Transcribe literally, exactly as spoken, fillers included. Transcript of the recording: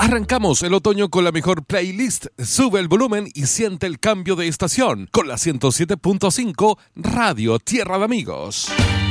Arrancamos el otoño con la mejor playlist. Sube el volumen y siente el cambio de estación con la ciento siete punto cinco Radio Tierra de Amigos.